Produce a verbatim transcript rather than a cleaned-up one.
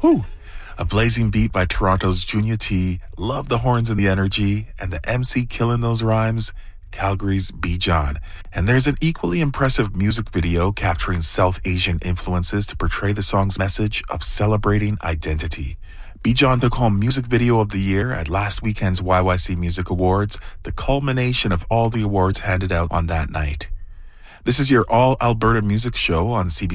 Whew. A blazing beat by Toronto's Junior T, love the horns and the energy, and the M C killing those rhymes, Calgary's Bijan. And there's an equally impressive music video capturing South Asian influences to portray the song's message of celebrating identity. Bijan took home Music Video of the Year at last weekend's Y Y C Music Awards, the culmination of all the awards handed out on that night. This is your All Alberta Music Show on C B C